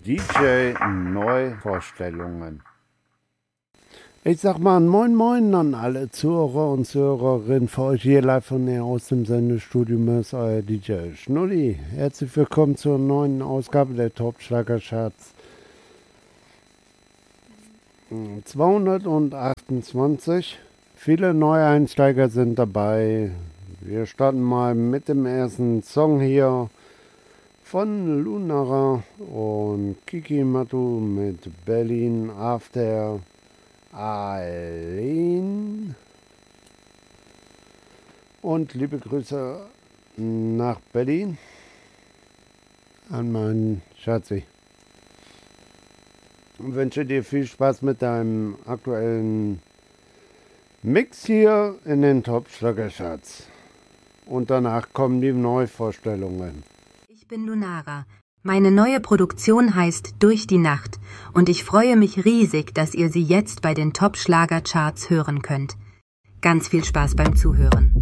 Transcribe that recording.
DJ-Neuvorstellungen. Ich sag mal Moin Moin an alle Zuhörer und Zuhörerinnen für euch hier live von näher aus dem Sendestudio Mörs, euer DJ Schnulli. Herzlich willkommen zur neuen Ausgabe der Top-Schlager-Charts 228. Viele neue Einsteiger sind dabei. Wir starten mal mit dem ersten Song hier von Lunara und Kiki Matu mit Berlin After Aline. Und liebe Grüße nach Berlin an meinen Schatzi. Und wünsche dir viel Spaß mit deinem aktuellen Mix hier in den Top-Schlager-Charts. Und danach kommen die Neuvorstellungen. Ich bin Lunara. Meine neue Produktion heißt Durch die Nacht und ich freue mich riesig, dass ihr sie jetzt bei den Top-Schlager-Charts hören könnt. Ganz viel Spaß beim Zuhören.